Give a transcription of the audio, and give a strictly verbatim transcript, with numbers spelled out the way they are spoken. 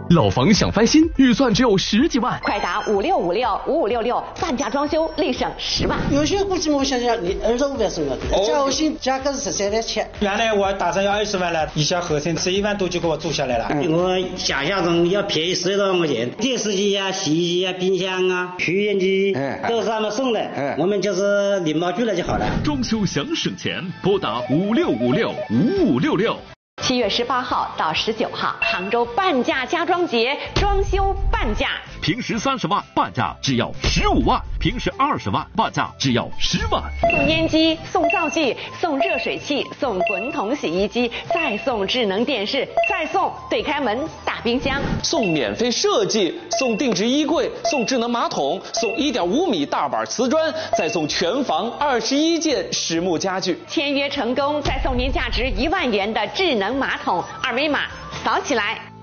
老房想翻新，预算只有十几万， 快打五六五六五五六六，半价装修立省十万。 有些估计我想想，你二十五万送了，加我新价格是十三万七。 原来我打算要二十万了，一下合成十一万多就给我租下来了。 嗯、我想象中要便宜十多块钱，电视机啊、洗衣机啊、冰箱啊、取烟机、嗯、都是他们送的，嗯、我们就是礼貌拒了就好了。 装修想省钱，拨打五六五六五五六六。 七月十八号到十九号，杭州半价家装节，装修半价。 平时三十万，半价只要十五万；平时二十万，半价只要十万。 送烟机，送灶具，送热水器，送滚筒洗衣机，再送智能电视，再送对开门大冰箱， 送免费设计，送定制衣柜，送智能马桶，送一点五米大板瓷砖，再送全房二十一件实木家具。 签约成功，再送您价值一万元的智能马桶，二维码扫起来。